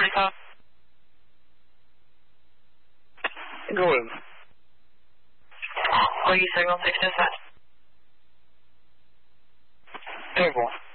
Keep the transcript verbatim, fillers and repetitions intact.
forty-five. Go in. What do you signal six oh five? ten four.